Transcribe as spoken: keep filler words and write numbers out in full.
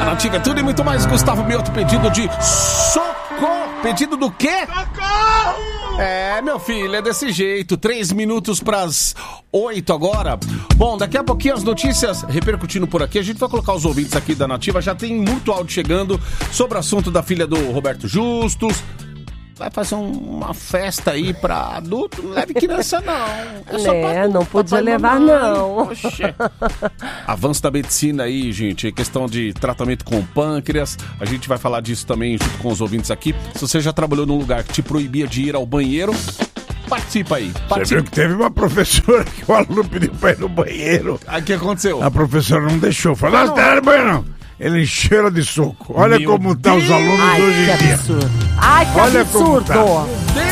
Nativa é tudo e muito mais. Gustavo Mioto, pedido de socorro. Pedido do quê? Socorro! É, meu filho, é desse jeito. Três minutos pras oito agora. Bom, daqui a pouquinho as notícias repercutindo por aqui. A gente vai colocar os ouvintes aqui da Nativa. Já tem muito áudio chegando sobre o assunto da filha do Roberto Justus. Vai fazer um, uma festa aí pra adulto, não leve criança não. É, só é pra, não podia levar não. Poxa. Avanço da medicina aí, gente, questão de tratamento com pâncreas, a gente vai falar disso também junto com os ouvintes aqui. Se você já trabalhou num lugar que te proibia de ir ao banheiro, participa aí. Participa. Você viu que teve uma professora que o aluno pediu pra ir no banheiro. Aí o que aconteceu? A professora não deixou, falou, não, não tá no banheiro não. Ele encheu ela de soco. Olha Meu como estão tá os alunos Ai, hoje em dia. Absurdo. Ai, que Olha absurdo! Como tá.